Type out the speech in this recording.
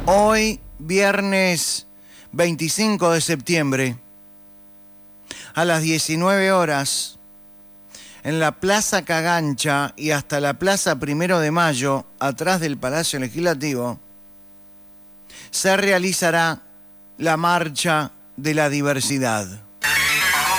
Hoy, viernes 25 de septiembre, a las 19 horas, en la Plaza Cagancha y hasta la Plaza Primero de Mayo, atrás del Palacio Legislativo, se realizará la Marcha de la Diversidad.